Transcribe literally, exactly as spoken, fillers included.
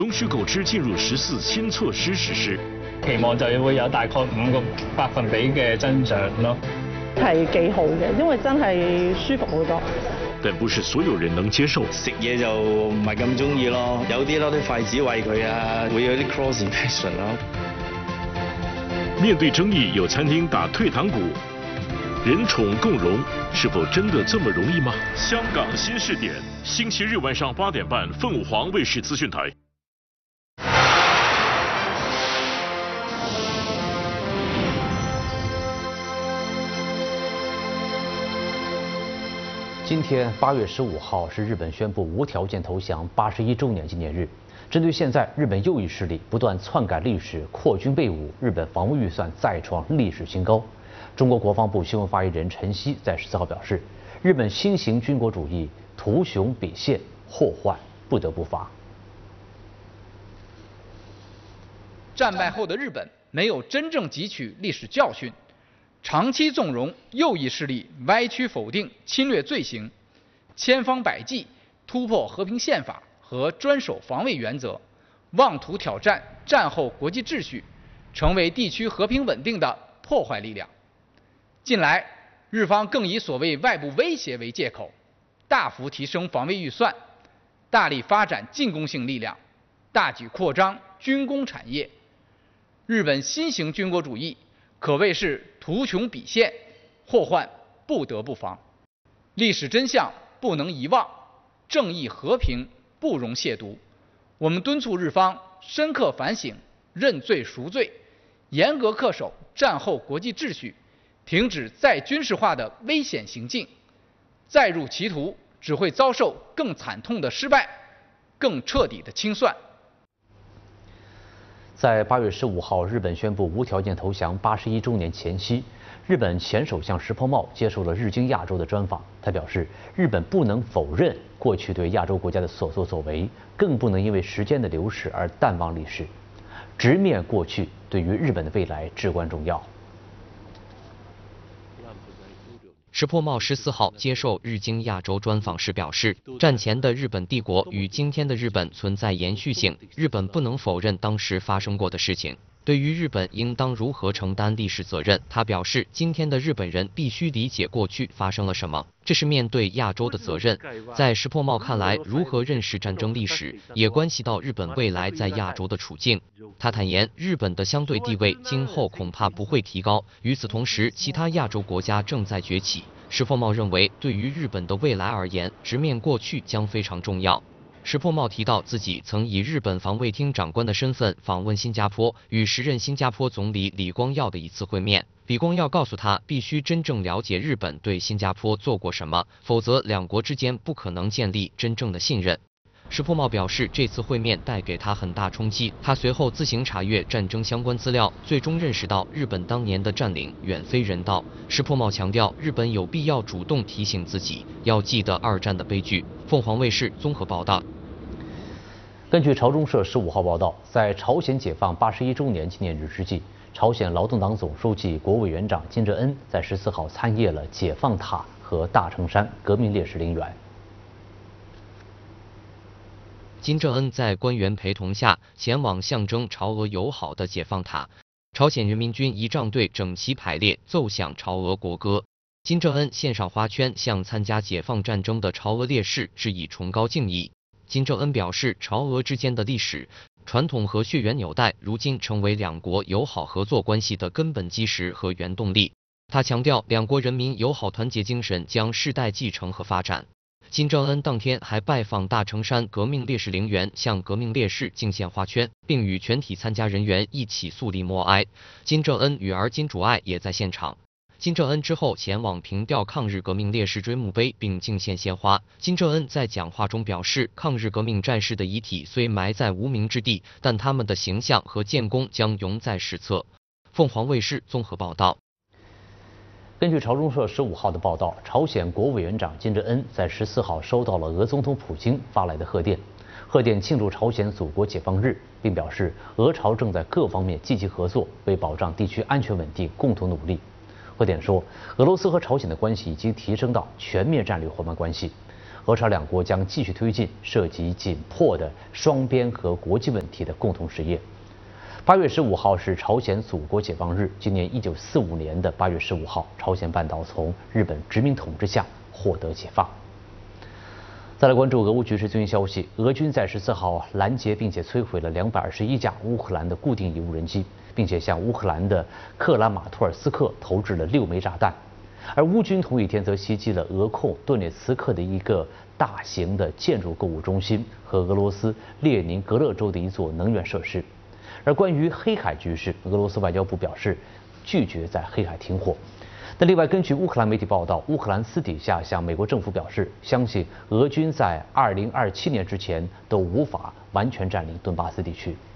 容許狗隻進入十四新措施實施， 期望就會有大概五個百分比嘅增長咯。 係幾好嘅，因為真係舒服好多。 但不是所有人能接受。 食嘢就唔係咁中意咯，有啲攞啲筷子餵佢啊，會有啲 cross infection 咯。 面對爭議，有餐廳打退堂鼓。人寵共融，是否真的這麼容易嗎？香港新視點，星期日晚上八點半，鳳凰衛視資訊台。 今天八月十五号是日本宣布无条件投降八十一周年纪念日。针对现在日本右翼势力不断篡改历史、扩军备武，日本防务预算再创历史新高。中国国防部新闻发言人陈希在十四号表示，日本新型军国主义图穷匕现，祸患不得不防。 战败后的日本没有真正汲取历史教训。长期纵容右翼势力歪曲否定侵略罪行，千方百计突破和平宪法和专守防卫原则，妄图挑战战后国际秩序，成为地区和平稳定的破坏力量。近来，日方更以所谓外部威胁为借口，大幅提升防卫预算，大力发展进攻性力量，大举扩张军工产业。日本新型军国主义可谓是图穷匕现，祸患不得不防。历史真相不能遗忘，正义和平不容亵渎。我们敦促日方深刻反省，认罪赎罪，严格恪守战后国际秩序，停止再军事化的危险行径。再入歧途，只会遭受更惨痛的失败，更彻底的清算。 在八月十五号，日本宣布无条件投降八十一周年前夕，日本前首相石破茂接受了《日经亚洲》的专访。他表示，日本不能否认过去对亚洲国家的所作所为，更不能因为时间的流逝而淡忘历史。直面过去，对于日本的未来至关重要。 石破茂十四号接受《日经亚洲》专访时表示，战前的日本帝国与今天的日本存在延续性，日本不能否认当时发生过的事情。对于日本应当如何承担历史责任，他表示，今天的日本人必须理解过去发生了什么，这是面对亚洲的责任。在石破茂看来，如何认识战争历史，也关系到日本未来在亚洲的处境。他坦言，日本的相对地位今后恐怕不会提高。与此同时，其他亚洲国家正在崛起。石破茂认为，对于日本的未来而言，直面过去将非常重要。石破茂提到，自己曾以日本防卫厅长官的身份访问新加坡，与时任新加坡总理李光耀的一次会面。李光耀告诉他，必须真正了解日本对新加坡做过什么，否则两国之间不可能建立真正的信任。石破茂表示，这次会面带给他很大冲击。他随后自行查阅战争相关资料，最终认识到日本当年的占领远非人道。石破茂强调，日本有必要主动提醒自己，要记得二战的悲剧。凤凰卫视综合报道。 根据朝中社十五号报道，在朝鲜解放八十一周年纪念日之际，朝鲜劳动党总书记、国委员长金正恩在十四号参谒了解放塔和大城山革命烈士陵园。 金正恩在官员陪同下前往象征朝俄友好的解放塔，朝鲜人民军仪仗队整齐排列，奏响朝俄国歌。金正恩献上花圈，向参加解放战争的朝俄烈士致以崇高敬意。金正恩表示，朝俄之间的历史、传统和血缘纽带，如今成为两国友好合作关系的根本基石和原动力。他强调，两国人民友好团结精神将世代继承和发展。金正恩当天还拜访大城山革命烈士陵园，向革命烈士敬献花圈，并与全体参加人员一起肃立默哀。金正恩女儿金主爱也在现场。金正恩之后前往凭吊抗日革命烈士追墓碑，并敬献鲜花。金正恩在讲话中表示，抗日革命战士的遗体虽埋在无名之地，但他们的形象和建功将永在史册。凤凰卫视综合报道。 根据朝中社十五号的报道，朝鲜国委员长金正恩在十四号收到了俄总统普京发来的贺电，贺电庆祝朝鲜祖国解放日，并表示俄朝正在各方面积极合作，为保障地区安全稳定共同努力。贺电说，俄罗斯和朝鲜的关系已经提升到全面战略伙伴关系。 俄朝两国将继续推进涉及紧迫的双边和国际问题的共同事业。八月十五号是朝鲜祖国解放日，今年一九四五年的八月十五号，朝鲜半岛从日本殖民统治下获得解放。再来关注俄乌局势最新消息，俄军在十四号拦截并且摧毁了两百二十一架乌克兰的固定翼无人机，并且向乌克兰的克拉马托尔斯克投掷了六枚炸弹。而乌军同一天则袭击了俄控顿涅茨克的一个大型的建筑购物中心和俄罗斯列宁格勒州的一座能源设施。而关于黑海局势，俄罗斯外交部表示拒绝在黑海停火。那另外，根据乌克兰媒体报道，乌克兰私底下向美国政府表示，相信俄军在二零二七年之前都无法完全占领顿巴斯地区。